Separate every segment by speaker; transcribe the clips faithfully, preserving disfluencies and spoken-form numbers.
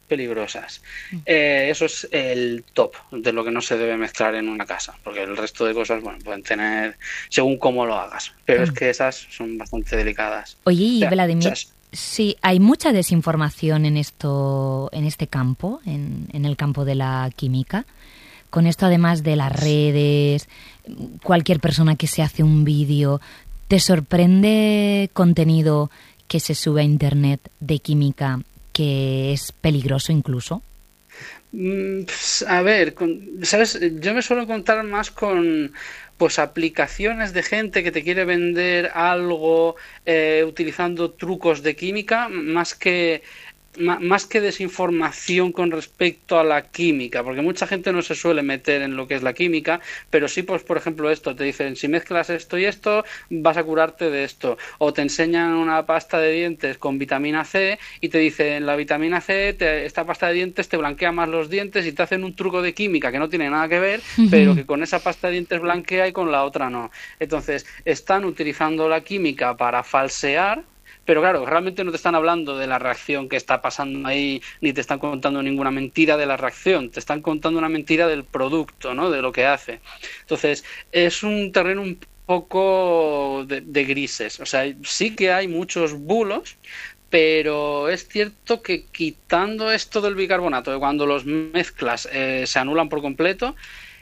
Speaker 1: peligrosas. Eh, eso es el top de lo que no se debe mezclar en una casa, porque el resto de cosas, bueno, pueden tener según cómo lo hagas, pero mm. es que esas son bastante delicadas.
Speaker 2: Oye, y
Speaker 1: o sea,
Speaker 2: Vladimir,
Speaker 1: o sea,
Speaker 2: sí, hay mucha desinformación en esto, en este campo, en, en el campo de la química. Con esto, además de las redes, cualquier persona que se hace un vídeo, ¿te sorprende contenido que se sube a internet de química que es peligroso incluso?
Speaker 1: A ver, ¿sabes? Yo me suelo encontrar más con pues aplicaciones de gente que te quiere vender algo eh, utilizando trucos de química, más que más que desinformación con respecto a la química, porque mucha gente no se suele meter en lo que es la química, pero sí, pues por ejemplo esto, te dicen, si mezclas esto y esto, vas a curarte de esto, o te enseñan una pasta de dientes con vitamina C y te dicen, la vitamina C, te, esta pasta de dientes te blanquea más los dientes y te hacen un truco de química que no tiene nada que ver, uh-huh. pero que con esa pasta de dientes blanquea y con la otra no. Entonces, están utilizando la química para falsear. Pero claro, realmente no te están hablando de la reacción que está pasando ahí, ni te están contando ninguna mentira de la reacción, te están contando una mentira del producto, ¿no? De lo que hace. Entonces, es un terreno un poco de, de grises. O sea, sí que hay muchos bulos, pero es cierto que quitando esto del bicarbonato, de cuando los mezclas eh, se anulan por completo,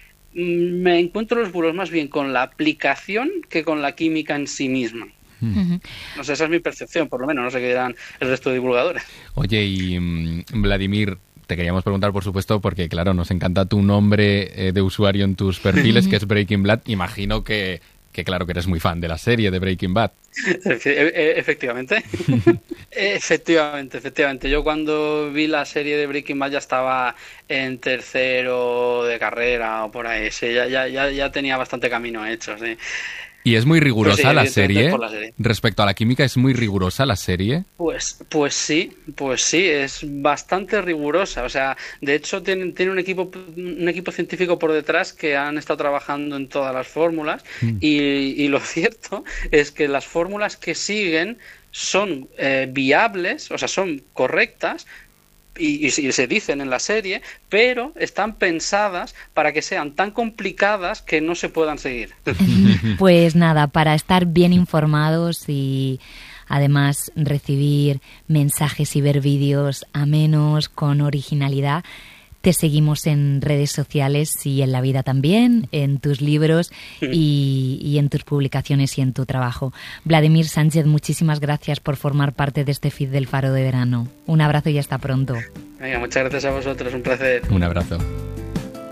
Speaker 1: me encuentro los bulos más bien con la aplicación que con la química en sí misma. Uh-huh. No sé, esa es mi percepción, por lo menos, no sé qué dirán el resto de divulgadores.
Speaker 3: Oye, y um, Vladimir, te queríamos preguntar, por supuesto, porque claro, nos encanta tu nombre eh, de usuario en tus perfiles, que es Breaking Bad. Imagino que, que claro que eres muy fan de la serie de Breaking Bad.
Speaker 1: Efectivamente. efectivamente, efectivamente. Yo cuando vi la serie de Breaking Bad ya estaba en tercero de carrera o por ahí. Sí, ya, ya, ya, ya tenía bastante camino hecho, sí.
Speaker 3: ¿Y es muy rigurosa
Speaker 1: pues sí,
Speaker 3: la, serie?
Speaker 1: la serie?
Speaker 3: Respecto a la química, ¿es muy rigurosa la serie?
Speaker 1: Pues, pues sí, pues sí, es bastante rigurosa. O sea, de hecho tiene, tiene un equipo un equipo científico por detrás que han estado trabajando en todas las fórmulas mm. y, y lo cierto es que las fórmulas que siguen son eh, viables, o sea, son correctas, Y, y se dicen en la serie, pero están pensadas para que sean tan complicadas que no se puedan seguir.
Speaker 2: Pues nada, para estar bien informados y además recibir mensajes y ver vídeos amenos, con originalidad, te seguimos en redes sociales y en la vida también, en tus libros y, y en tus publicaciones y en tu trabajo. Vladimir Sánchez, muchísimas gracias por formar parte de este feed del Faro de Verano. Un abrazo y hasta pronto.
Speaker 1: Venga, muchas gracias a vosotros, un placer.
Speaker 3: Un abrazo.